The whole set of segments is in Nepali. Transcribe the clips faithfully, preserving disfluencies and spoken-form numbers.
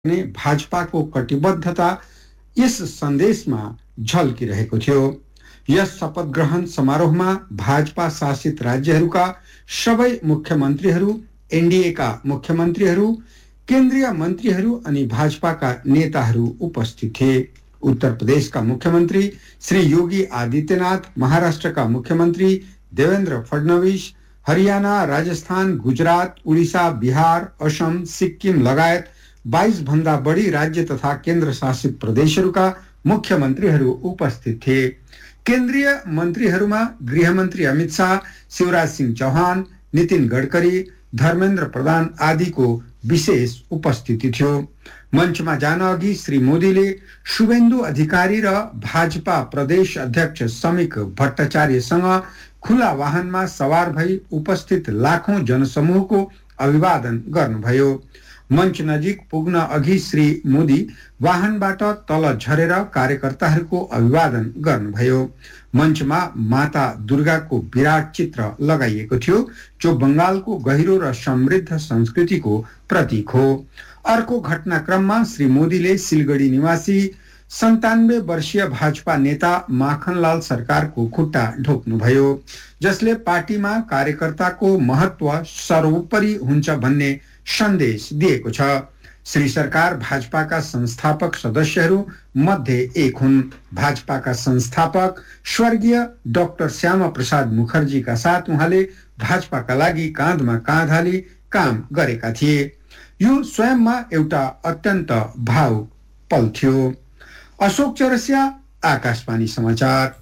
ने भाजपाको कटिबद्धता यस सन्देशमा झल्किरहेको थियो। यस शपथ ग्रहण समारोहमा भाजपा शासित राज्यहरूका सबै मुख्यमन्त्रीहरू, एनडीएका मुख्यमन्त्रीहरू, केन्द्रीय मन्त्रीहरू अनि भाजपाका नेताहरू उपस्थित थिए। उत्तर प्रदेशका मुख्यमन्त्री श्री योगी आदित्यनाथ, महाराष्ट्रका मुख्यमन्त्री देवेन्द्र फडणवीस, हरियाणा, राजस्थान, गुजरात, उडिसा, बिहार, असम, सिक्किम लगायत बाइस भन्दा बढी राज्य तथा केन्द्र शासित प्रदेशहरूका मुख्यमन्त्रीहरू उपस्थित थिए। केन्द्रीय मन्त्रीहरूमा गृहमन्त्री अमित शाह, शिवराज सिंह चौहान, नितिन गडकरी, धर्मेन्द्र प्रधान आदिको विशेष उपस्थिति थियो। मञ्चमा जान अघि श्री मोदीले शुभेन्दु अधिकारी र भाजपा प्रदेश अध्यक्ष समीक भट्टाचार्यसँग खुला वाहनमा सवार भई उपस्थित लाखौं जनसमूहको अभिवादन गर्नुभयो। मञ्च नजिक पुग्न अघि श्री मोदी वाहनबाट तल झरेर कार्यकर्ताहरूको अभिवादन गर्नुभयो। मञ्चमा माता दुर्गाको विराट चित्र लगाइएको थियो, जो बंगालको गहिरो र समृद्ध संस्कृतिको प्रतीक हो। अर्को घटनाक्रममा श्री मोदीले सिलगढी निवासी सन्तानब्बे वर्षीय भाजपा नेता माखनलाल सरकारको खुट्टा ढोक्नुभयो, जसले पार्टीमा कार्यकर्ताको महत्व सर्वोपरि हुन्छ भन्ने सन्देश दिएको छ। श्री सरकार भाजपाका संस्थापक सदस्यहरू मध्ये एक हुन्। भाजपाका संस्थापक स्वर्गीय डाक्टर श्यामा प्रसाद मुखर्जीका साथ उहाँले भाजपाका लागि काँधमा काँध हाली काम गरेका थिए। यो स्वयंमा एउटा अत्यन्त भावुक पल थियो। अशोक चौरसिया, आकाशवाणी समाचार।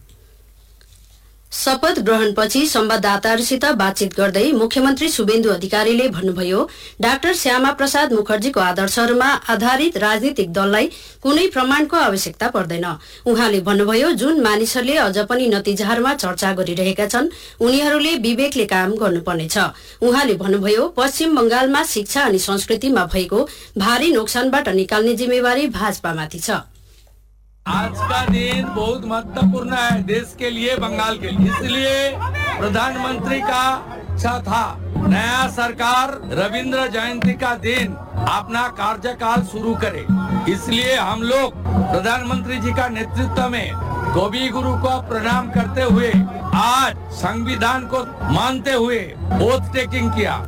शपथ ग्रहणपछि संवाददाताहरूसित बातचित गर्दै मुख्यमन्त्री शुभेन्दु अधिकारीले भन्नुभयो, डाक्टर श्यामा प्रसाद मुखर्जीको आदर्शहरूमा आधारित राजनीतिक दललाई कुनै प्रमाणको आवश्यकता पर्दैन। उहाँले भन्नुभयो, जुन मानिसहरूले अझ पनि नतिजाहरूमा चर्चा गरिरहेका छन् उनीहरूले विवेकले काम गर्नुपर्नेछ। उहाँले भन्नुभयो, पश्चिम बंगालमा शिक्षा अनि संस्कृतिमा भएको भारी नोक्सानबाट निकाल्ने जिम्मेवारी भाजपामाथि छ। आज का दिन बहुत महत्वपूर्ण है देश के लिए, बंगाल के लिए। इसलिए प्रधानमंत्री का इच्छा था नया सरकार रविंद्र जयंती का दिन अपना कार्यकाल शुरू करे। इसलिए हम लोग प्रधानमंत्री जी का नेतृत्व में कवि गुरु को प्रणाम करते हुए आज संविधान को मानते हुए ओथ टेकिंग किया।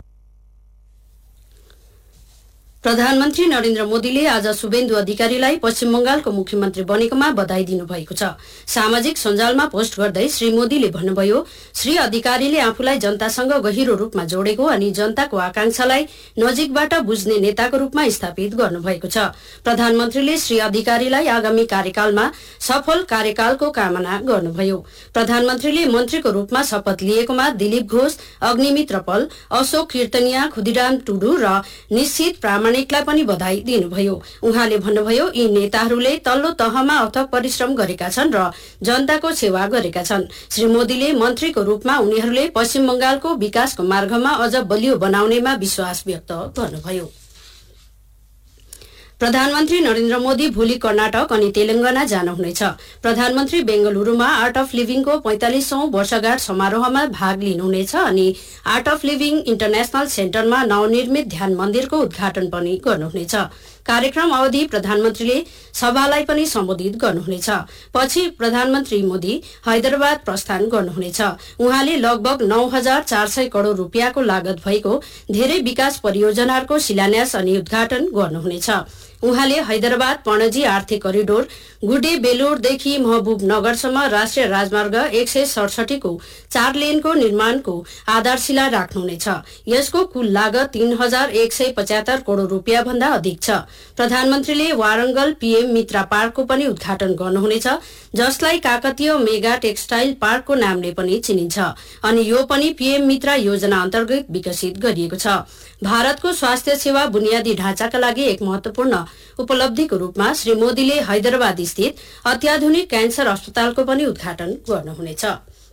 प्रधानमन्त्री नरेन्द्र मोदीले आज शुभेन्दु अधिकारीलाई पश्चिम बंगालको मुख्यमन्त्री बनेकोमा बधाई दिनुभएको छ। सामाजिक सञ्जालमा पोस्ट गर्दै श्री मोदीले भन्नुभयो, श्री अधिकारीले आफूलाई जनतासँग गहिरो रूपमा जोडेको अनि जनताको आकांक्षालाई नजिकबाट बुझ्ने नेताको रूपमा स्थापित गर्नुभएको छ। प्रधानमन्त्रीले श्री अधिकारीलाई आगामी कार्यकालमा सफल कार्यकालको कामना गर्नुभयो। प्रधानमन्त्रीले मन्त्रीको रूपमा शपथ लिएकोमा दिलीप घोष, अग्निमित्र पल, अशोक कीर्तनिया, खुदीराम टुडू र निश्चित प्रामाणिक लाई पनि बधाई दिनुभयो। उहाँले भन्नुभयो, यी नेताहरूले तल्लो तहमा अथक परिश्रम गरेका छन् र जनताको सेवा गरेका छन्। श्री मोदीले मन्त्रीको रूपमा उनीहरूले पश्चिम बंगालको विकासको मार्गमा अझ बलियो बनाउनेमा विश्वास व्यक्त गर्नुभयो। प्रधानमन्त्री नरेन्द्र मोदी भोलि कर्नाटक अनि तेलंगाना जानुहुनेछ। प्रधानमन्त्री बेंगलुरूमा आर्ट अफ लिभिङको पैंतालिसौं वर्षगाँठ समारोहमा भाग लिनुहुनेछ अनि आर्ट अफ लिभिङ इन्टरनेशनल सेन्टरमा नवनिर्मित ध्यान मन्दिरको उद्घाटन पनि गर्नुहुनेछ। कार्यक्रम अवधि प्रधानमन्त्रीले सभालाई पनि सम्बोधित गर्नुहुनेछ। पछि प्रधानमन्त्री मोदी हैदराबाद प्रस्थान गर्नुहुनेछ। उहाँले लगभग नौ हजार चार सय करोड़ रूपियाँको लागत भएको धेरै विकास परियोजनाहरूको शिलान्यास अनि उद्घाटन गर्नुहुनेछ। उहाँले हैदराबाद पणजी आर्थिक करिडोर, गुडे बेलुरदेखि महबुबनगरसम्म राष्ट्रिय राजमार्ग एक सय सडसठी को चार लेनको निर्माणको आधारशिला राख्नुहुनेछ। यसको कुल लागत तीन हजार एक सय पचहत्तर करोड़ रूपियाँ भन्दा अधिक छ। प्रधानमन्त्रीले वारंगल पीएम मित्रा पार्कको पनि उद्घाटन गर्नुहुनेछ, जसलाई काकतीय मेगा टेक्सटाइल पार्कको नामले पनि चिनिन्छ अनि यो पनि पीएम मित्रा योजना अन्तर्गत विकसित गरिएको छ। भारतको स्वास्थ्य सेवा बुनियादी ढाँचाका लागि एक महत्वपूर्ण उपलब्धिको रूपमा श्री मोदीले हैदराबाद स्थित अत्याधुनिक क्यान्सर अस्पतालको पनि उद्घाटन गर्नुहुनेछ।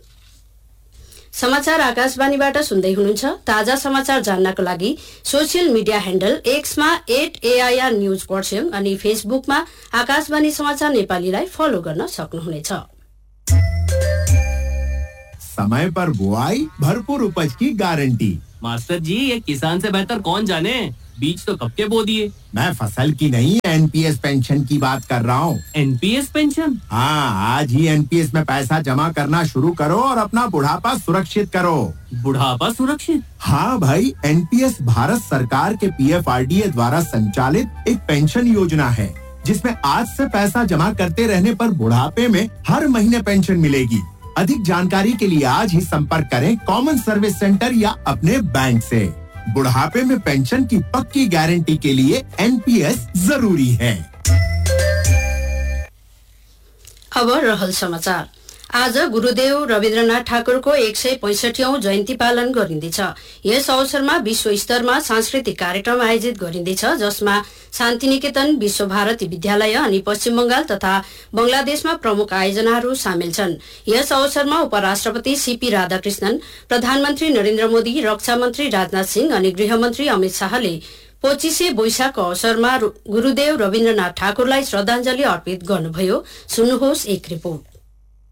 समाचार आकाशवाणीबाट सुन्दै हुनुहुन्छ। ताजा समाचार जान्नको लागि social media handle एक्समा at AIR news पढ्छौं अनि फेसबुकमा आकाशवाणी समाचार नेपालीलाई फलो गर्न सक्नुहुनेछ। समय पर बुआई, भरपूर उपज की गारंटी। मास्टर जी, ये किसान से बेहतर कौन जाने, बीज तो कब के बो दिए। मैं फसल की नहीं एनपीएस पेंशन की बात कर रहा हूँ। NPS pension? हाँ, आज ही एनपीएस में पैसा जमा करना शुरू करो और अपना बुढ़ापा सुरक्षित करो। बुढ़ापा सुरक्षित? हाँ भाई, एनपीएस भारत सरकार के पीएफआरडीए द्वारा संचालित एक पेंशन योजना है जिसमें आज से पैसा जमा करते रहने पर बुढ़ापे में हर महीने पेंशन मिलेगी। अधिक जानकारी के लिए आज ही संपर्क करें कॉमन सर्विस सेंटर या अपने बैंक से। बुढ़ापे में पेंशन की पक्की गारंटी के लिए एनपीएस जरूरी है। अब रहल समाचार। आज गुरुदेव रविन्द्रनाथ ठाकुरको एक सय पैंसठीऔं जयन्ती पालन गरिँदैछ। यस अवसरमा विश्व स्तरमा सांस्कृतिक कार्यक्रम आयोजित गरिँदैछ, जसमा शान्तिनिकेतन, विश्वभारती विद्यालय अनि पश्चिम बंगाल तथा बंगलादेशमा प्रमुख आयोजनाहरू सामेल छन्। यस अवसरमा उपराष्ट्रपति सीपी राधाकृष्णन, प्रधानमन्त्री नरेन्द्र मोदी, रक्षा मन्त्री राजनाथ सिंह अनि गृहमन्त्री अमित शाहले पच्चीसे वैशाखको अवसरमा गुरुदेव रविन्द्रनाथ ठाकुरलाई श्रद्धाञ्जली अर्पित गर्नुभयो। सुन्नुहोस् एक रिपोर्ट।